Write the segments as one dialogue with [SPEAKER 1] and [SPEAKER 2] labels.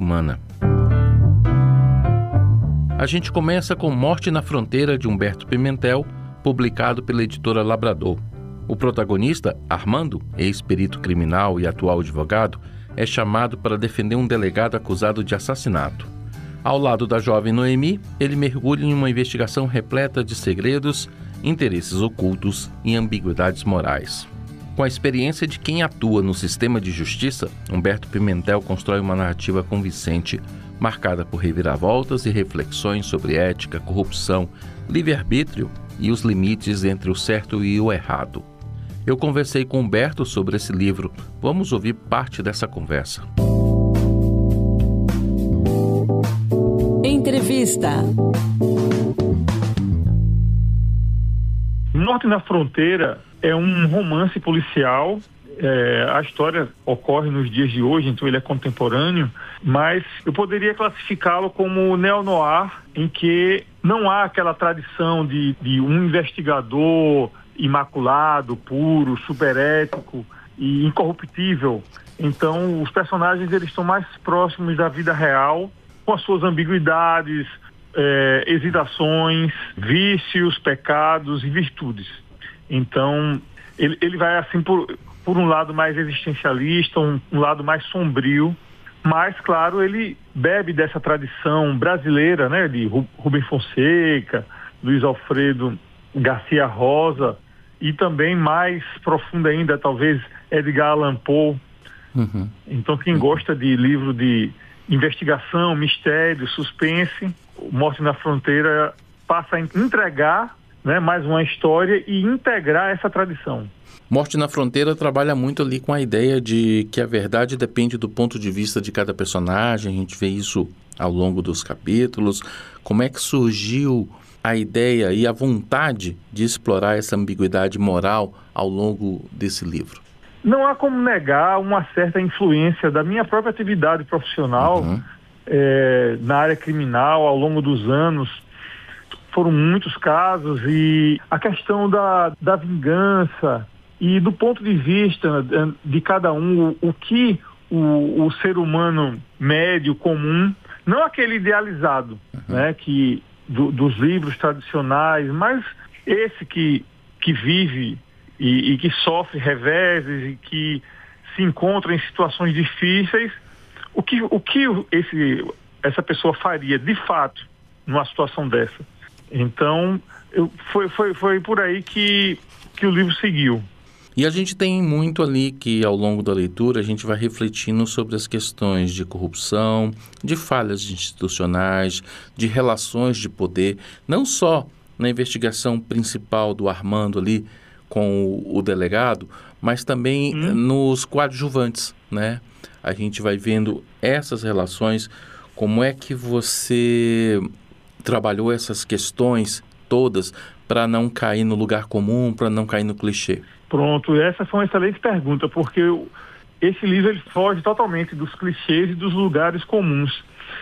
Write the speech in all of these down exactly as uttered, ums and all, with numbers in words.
[SPEAKER 1] humana. A gente começa com Morte na Fronteira, de Humberto Pimentel, publicado pela editora Labrador. O protagonista, Armando, ex-perito criminal e atual advogado, é chamado para defender um delegado acusado de assassinato. Ao lado da jovem Noemi, ele mergulha em uma investigação repleta de segredos, interesses ocultos e ambiguidades morais. Com a experiência de quem atua no sistema de justiça, Humberto Pimentel constrói uma narrativa convincente, marcada por reviravoltas e reflexões sobre ética, corrupção, livre-arbítrio e os limites entre o certo e o errado. Eu conversei com Humberto sobre esse livro. Vamos ouvir parte dessa conversa.
[SPEAKER 2] Entrevista.
[SPEAKER 3] Morte na Fronteira é um romance policial. É, a história ocorre nos dias de hoje, então ele é contemporâneo, mas eu poderia classificá-lo como neo-noir, em que não há aquela tradição de, de um investigador imaculado, puro, superético e incorruptível. Então os personagens eles estão mais próximos da vida real, com as suas ambiguidades, é, hesitações, vícios, pecados e virtudes. Então ele, ele vai assim por, por um lado mais existencialista, um, um lado mais sombrio, mas claro, ele bebe dessa tradição brasileira, né, de Rubem Fonseca, Luiz Alfredo Garcia Rosa, e também mais profunda ainda, talvez, Edgar Allan Poe. Uhum. Então, quem gosta de livro de investigação, mistério, suspense, Morte na Fronteira passa a entregar, né, mais uma história e integrar essa tradição.
[SPEAKER 1] Morte na Fronteira trabalha muito ali com a ideia de que a verdade depende do ponto de vista de cada personagem. A gente vê isso ao longo dos capítulos. Como é que surgiu a ideia e a vontade de explorar essa ambiguidade moral ao longo desse livro?
[SPEAKER 3] Não há como negar uma certa influência da minha própria atividade profissional, uhum. é, na área criminal ao longo dos anos. Foram muitos casos e a questão da, da vingança e do ponto de vista de cada um, o, o que o, o ser humano médio, comum, não aquele idealizado, uhum. né, que Do, dos livros tradicionais, mas esse que, que vive e, e que sofre reveses e que se encontra em situações difíceis, o que, o que esse, essa pessoa faria de fato numa situação dessa. Então, eu, foi, foi, foi por aí que, que o livro seguiu.
[SPEAKER 1] E a gente tem muito ali que, ao longo da leitura, a gente vai refletindo sobre as questões de corrupção, de falhas institucionais, de relações de poder, não só na investigação principal do Armando ali com o, o delegado, mas também hum. nos coadjuvantes, né? A gente vai vendo essas relações. Como é que você trabalhou essas questões todas para não cair no lugar comum, para não cair no clichê?
[SPEAKER 3] Pronto, essa foi uma excelente pergunta, porque esse livro ele foge totalmente dos clichês e dos lugares comuns.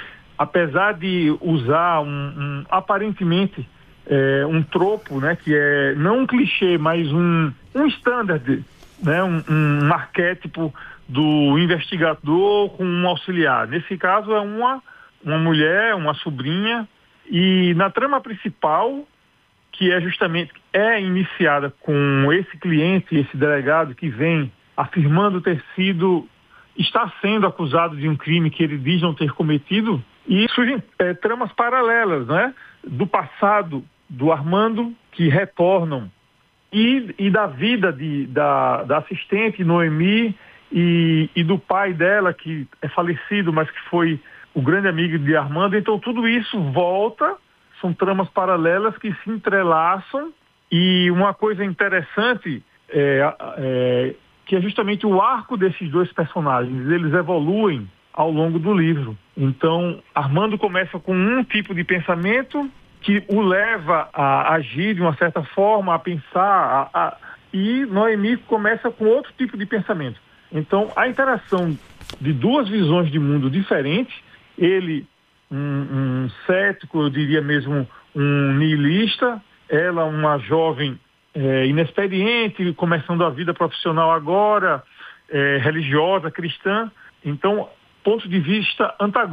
[SPEAKER 3] Apesar de usar um, um aparentemente é, um tropo, né, que é não um clichê, mas um, um standard, né, um, um arquétipo do investigador com um auxiliar. Nesse caso é uma, uma mulher, uma sobrinha, e na trama principal, que é justamente é iniciada com esse cliente, esse delegado que vem afirmando ter sido, está sendo acusado de um crime que ele diz não ter cometido, e surgem é, tramas paralelas, né, do passado do Armando que retornam e, e da vida de, da, da assistente Noemi e, e do pai dela que é falecido, mas que foi o grande amigo de Armando. Então tudo isso volta. São tramas paralelas que se entrelaçam, e uma coisa interessante é, é que é justamente o arco desses dois personagens. Eles evoluem ao longo do livro. Então, Armando começa com um tipo de pensamento que o leva a agir de uma certa forma, a pensar, a, a, e Noemi começa com outro tipo de pensamento. Então, a interação de duas visões de mundo diferentes, ele... Um, um cético, eu diria mesmo um nihilista, ela uma jovem é, inexperiente, começando a vida profissional agora, é, religiosa, cristã. Então, ponto de vista antagônico.